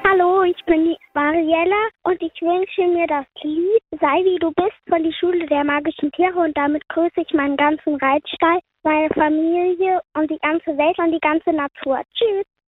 Hallo, ich bin die Mariella und ich wünsche mir das Lied Sei wie du bist von die Schule der magischen Tiere und damit grüße ich meinen ganzen Reitstall, meine Familie und die ganze Welt und die ganze Natur. Tschüss!